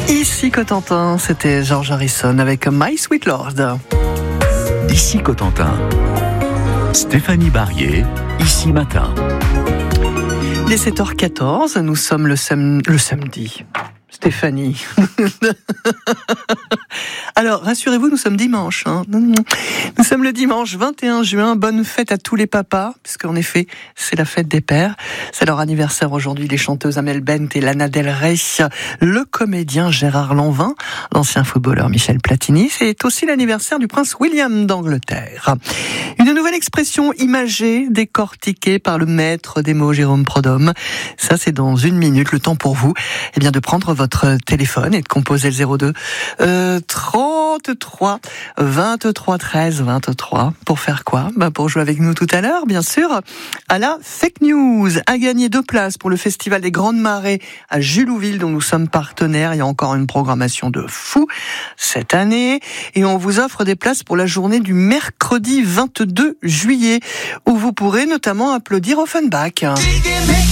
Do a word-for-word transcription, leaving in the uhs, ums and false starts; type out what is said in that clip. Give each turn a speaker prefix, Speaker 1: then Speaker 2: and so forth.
Speaker 1: Ici Cotentin, c'était George Harrison avec My Sweet Lord.
Speaker 2: Ici Cotentin, Stéphanie Barrier, Ici Matin.
Speaker 1: Il est sept heures quatorze, nous sommes le, sam- le samedi. Stéphanie. Alors, rassurez-vous, nous sommes dimanche. Hein. Nous sommes le dimanche vingt et un juin. Bonne fête à tous les papas, puisqu'en effet, c'est la fête des pères. C'est leur anniversaire aujourd'hui. Les chanteuses Amel Bent et Lana Del Rey, le comédien Gérard Lanvin, l'ancien footballeur Michel Platini. C'est aussi l'anniversaire du prince William d'Angleterre. Une nouvelle expression imagée, décortiquée par le maître des mots Jérôme Prodhomme. Ça, c'est dans une minute. Le temps pour vous, eh bien, de prendre votre téléphone et de composer le zéro deux euh, trente-trois vingt-trois treize vingt-trois. Pour faire quoi? Bah pour jouer avec nous tout à l'heure, bien sûr, à la fake news. À gagner deux places pour le festival des Grandes Marées à Julouville, dont nous sommes partenaires. Il y a encore une programmation de fou cette année. Et on vous offre des places pour la journée du mercredi vingt-deux juillet, où vous pourrez notamment applaudir Offenbach.